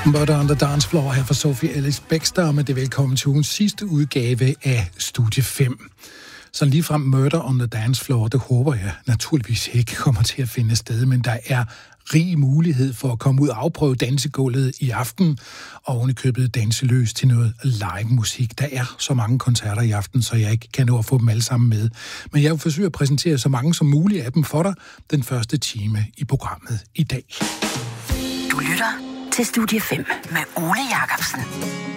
Murder on the Dance Floor her fra Sophie Ellis-Bextor, men det er velkommen til ugens sidste udgave af Studie 5. Så ligefrem Murder on the Dance Floor, det håber jeg naturligvis ikke kommer til at finde sted, men der er rig mulighed for at komme ud og afprøve dansegulvet i aften, og ovenikøbet danse løs til noget live musik. Der er så mange koncerter i aften, så jeg ikke kan nå at få dem alle sammen med. Men jeg vil forsøge at præsentere så mange som muligt af dem for dig den første time i programmet i dag. Du lytter til Studie 5 med Ole Jacobsen.